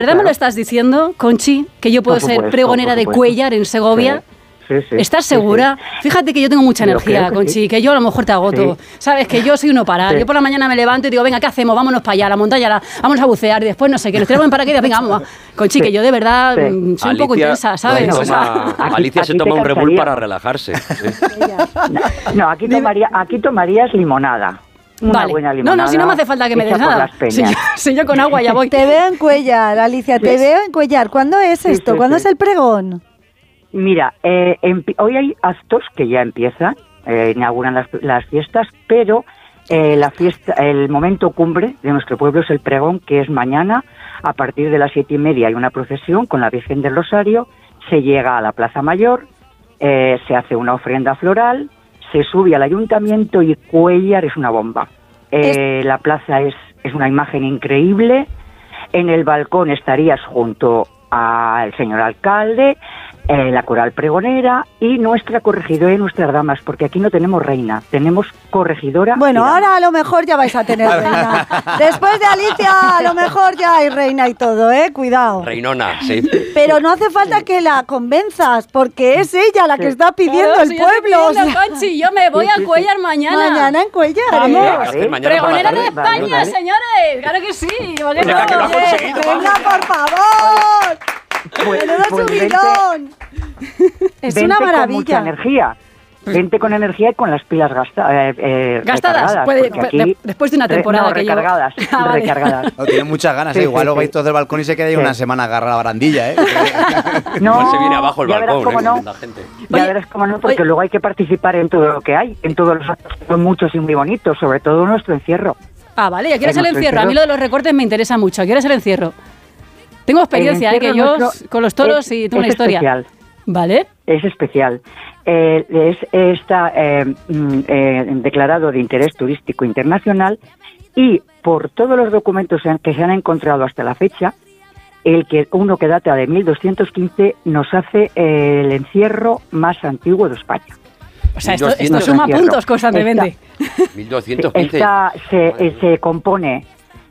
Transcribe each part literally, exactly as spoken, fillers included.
¿Verdad me lo estás diciendo, Conchi, que yo puedo Por supuesto, ser pregonera de Cuéllar en Segovia? Sí, sí, ¿Estás sí, segura? sí. Fíjate que yo tengo mucha Yo energía, creo que Conchi, sí. que yo a lo mejor te agoto. Sí. Sabes que yo soy uno parar. Sí. Yo por la mañana me levanto y digo, venga, ¿qué hacemos? Vámonos para allá, a la montaña, la, vámonos a bucear y después no sé qué, nos tiramos en paracaídas, venga, vamos. Conchi, Sí. que yo de verdad Sí. mm, soy un poco Alicia intensa, ¿sabes? se O sea, toma- Aquí- Alicia se aquí toma te un Red Bull cansaría. para relajarse. ¿sí? No, aquí, tomaría, aquí tomarías limonada. Una vale. buena No, limonada. no, si no me hace falta que me hecha des por nada. las peñas. Si yo, si yo con agua ya voy. Te veo en Cuéllar, Alicia, te veo en Cuéllar. ¿Cuándo es Sí, esto? sí, ¿Cuándo sí. es el pregón? Mira, eh, empi- hoy hay actos que ya empiezan, eh, inauguran las, las fiestas, pero eh, la fiesta, el momento cumbre de nuestro pueblo es el pregón, que es mañana, a partir de las siete y media hay una procesión con la Virgen del Rosario, se llega a la Plaza Mayor, eh, se hace una ofrenda floral, se sube al ayuntamiento y Cuéllar es una bomba. Eh, La plaza es, es una imagen increíble, en el balcón estarías junto al señor alcalde, eh, la coral pregonera y nuestra corregidora y nuestras damas, porque aquí no tenemos reina, tenemos corregidora. Bueno, y dama. ahora a lo mejor ya vais a tener reina. Después de Alicia, a lo mejor ya hay reina y todo, ¿eh? Cuidado. Reinona, sí. Pero no hace falta que la convenzas, porque es ella la que está pidiendo Claro, el si yo estoy pueblo. o pidiendo, sea, Conchi, yo me voy Sí, sí, a sí. Cuéllar mañana. mañana en Cuéllar. Vamos. ¿eh? Hacer mañana por la Pregonera de tarde. España, Vale, vale. señores. Claro que sí. ¿por qué Venga, no? que lo ha Oye, conseguido. Venga, por favor. Pues- ¡Menudo pues vente- subidón! Es vente una con mucha maravilla. energía. Vente con energía y con las pilas gasta, eh, eh, Gastadas, recargadas, puede- porque aquí- de- después de una re- temporada no, que llevo. recargadas, Ah, vale. recargadas. No, tiene muchas ganas, Sí, ¿eh? Igual sí, lo sí. veis todos del balcón y se queda ahí Sí. una semana agarrada a la barandilla, ¿eh? No, Igual se viene abajo el ya verás balcón, cómo ¿eh? no. La gente. Ya Oye, verás cómo no, porque oye. luego hay que participar en todo lo que hay, en todos los actos, son muchos y muy bonitos, sobre todo nuestro encierro. Ah, vale, ¿y a qué hora es el Hemos encierro? A mí lo de los recortes me interesa mucho. ¿A qué hora es el encierro? Tengo experiencia, El ¿eh? Que encierro yo nuestro con los toros es- y tengo una es historia. especial. ¿Vale? Es especial. Eh, es, está eh, mm, eh, declarado de interés turístico internacional y por todos los documentos en- que se han encontrado hasta la fecha, el que uno que data de mil doscientos quince nos hace eh, el encierro más antiguo de España. O sea, esto, esto mil doscientos suma encierro. puntos constantemente. mil doscientos quince. Esta se, eh, se compone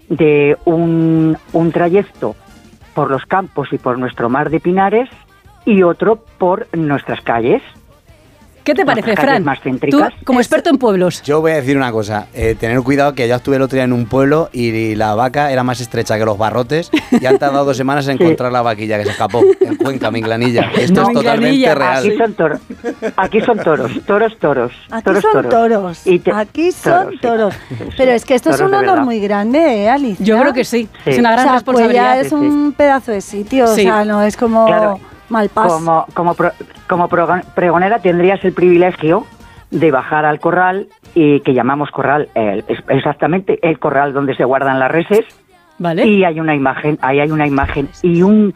de un, un trayecto por los campos y por nuestro mar de pinares y otro por nuestras calles. ¿Qué te parece, Las calles Fran? más Tú, céntricas. como experto en pueblos. Yo voy a decir una cosa, eh, tener cuidado que ya estuve el otro día en un pueblo y la vaca era más estrecha que los barrotes y han tardado dos semanas en Sí. encontrar la vaquilla que se escapó en Cuenca, Minglanilla. Esto No, es totalmente Minglanilla, real. Aquí son toros, aquí son toros, toros, toros, Aquí toros, son toros. Y te- Aquí son sí. toros. Pero es que esto es Toros un de honor verdad. muy grande, ¿eh, Alicia? Yo creo que sí. Sí. Es una gran o sea, pues responsabilidad. ya es sí, un pedazo de sitio, Sí. o sea, no es como Claro. Malpas. Como, como, pro- como pro- pregonera tendrías el privilegio de bajar al corral y que llamamos corral, eh, es- exactamente el corral donde se guardan las reses. ¿Vale? Y hay una imagen, ahí hay una imagen y un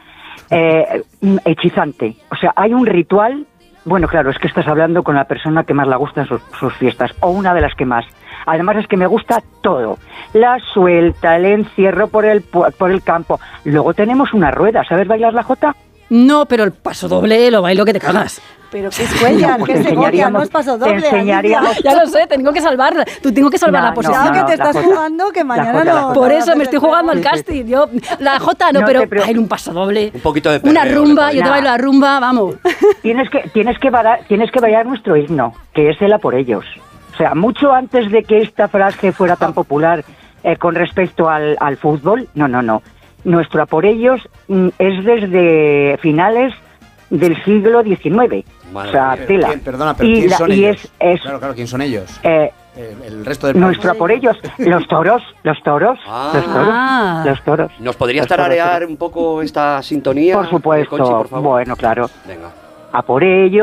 eh, un hechizante. O sea, hay un ritual. Bueno, claro, es que estás hablando con la persona que más le gustan sus, sus fiestas, o una de las que más. Además es que me gusta todo. La suelta, el encierro por el, pu- por el campo. Luego tenemos una rueda. ¿Sabes bailar la jota? No, pero el paso doble lo bailo que te cagas. Pero que es Cuéllar, No, pues que te es Segovia, no enseñaríamos- es paso te doble. enseñaríamos- Alicia. Ya lo sé, tengo que salvarla. Tú tengo que salvar No, la no, posición. Cuidado no, que te la estás jota. jugando que La mañana jota, la no. jota. Por no eso vas me a estoy hacer jugando al Sí, sí. casting. Yo, la Jota no, No pero te pre- bailo un paso doble. Un poquito de Una perreo, rumba, le yo te Nah. bailo la rumba, vamos. Tienes que, tienes que bailar, tienes que bailar nuestro himno, que es el A por ellos. O sea, mucho antes de que esta frase fuera tan popular eh, con respecto al, al fútbol, no, no, no. Nuestro A por ellos mm, es desde finales del siglo diecinueve. Madre O sea, mía. tela. ¿Quién- Perdona, pero y ¿quién la- son y ellos? es, es Claro, claro, ¿quién son ellos? eh, El, el resto del nuestro A por ellos, los toros, los toros, Ah. los toros, Ah. los toros. ¿Nos podrías Los toros, tararear un poco esta sintonía? Por supuesto, Conchi, por favor? bueno, claro. Venga. A por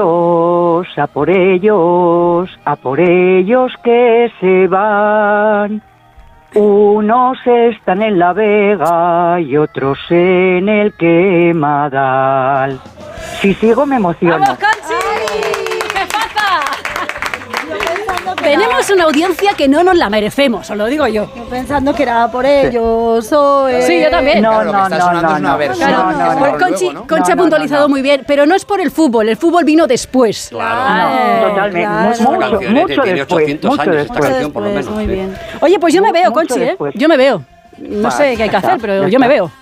ellos, a por ellos, a por ellos que se van. Unos están en La Vega y otros en el Quemadal. Si sigo me emociono. ¡Vamos, Conchi! ¡Jefaza! Tenemos una audiencia que no nos la merecemos, os lo digo yo. Yo pensando que era por ellos o... eh, Sí, yo también. No, Claro, lo que no, está no, sonando no, es una no. versión. Claro, No, no, pues no. luego, Conchi, ¿no? Conchi No, ha no, puntualizado no, no. muy bien, pero no es por el fútbol, el fútbol vino después. Claro. Ah, Totalmente. claro. Mucho, Esta canción, ¿eh? mucho Tiene después. ochocientos Mucho años esta después. canción, por lo después, menos. muy sí. bien. Oye, pues yo me veo, Mucho Conchi, ¿eh? después. Yo me veo. No Va, sé qué hay que ya hacer, está, pero ya yo me está. veo.